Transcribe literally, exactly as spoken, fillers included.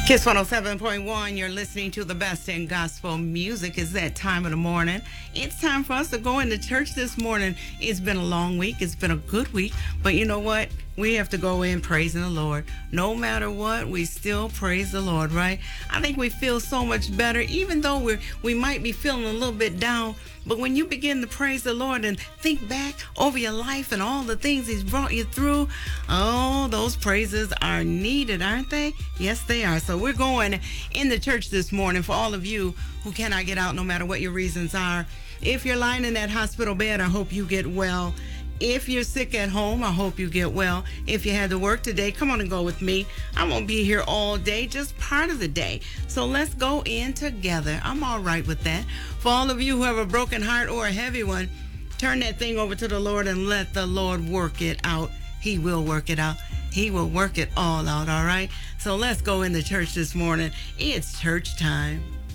Kiss one oh seven point one, you're listening to the best in gospel music. It's that time of the morning. It's time for us to go into church this morning. It's been a long week. It's been a good week. But you know what? We have to go in praising the Lord. No matter what, we still praise the Lord, right? I think we feel so much better, even though we we might be feeling a little bit down. But when you begin to praise the Lord and think back over your life and all the things He's brought you through, oh, those praises are needed, aren't they? Yes, they are. So we're going in the church this morning for all of you who cannot get out no matter what your reasons are. If you're lying in that hospital bed, I hope you get well. If you're sick at home, I hope you get well. If you had to work today, come on and go with me. I won't be here all day, just part of the day. So let's go in together. I'm all right with that. For all of you who have a broken heart or a heavy one, turn that thing over to the Lord and let the Lord work it out. He will work it out. He will work it all out, all right? So let's go into church this morning. It's church time.